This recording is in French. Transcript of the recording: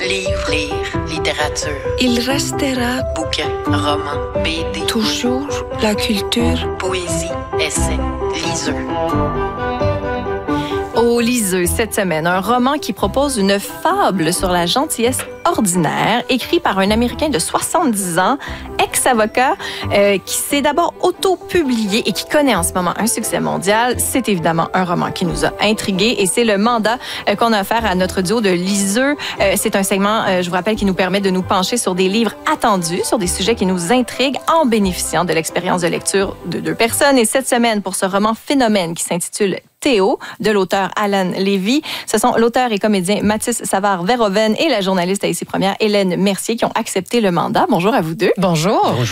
Livre, lire, littérature. Il restera Bouquin, roman, BD. toujours la culture. Poésie, essai, liseux. Au Liseux, cette semaine, un roman qui propose une fable sur la gentillesse ordinaire, écrit par un Américain de 70 ans, ex-avocat, qui s'est d'abord auto-publié et qui connaît en ce moment un succès mondial. C'est évidemment un roman qui nous a intrigués et c'est le mandat qu'on a offert à notre duo de liseux. C'est un segment, je vous rappelle, qui nous permet de nous pencher sur des livres attendus, sur des sujets qui nous intriguent en bénéficiant de l'expérience de lecture de deux personnes. Et cette semaine, pour ce roman phénomène qui s'intitule Théo, de l'auteur Alan Levy. Ce sont l'auteur et comédien Mathis Savard-Verhoeven et la journaliste à Ici Première, Hélène Mercier, qui ont accepté le mandat. Bonjour à vous deux. Bonjour.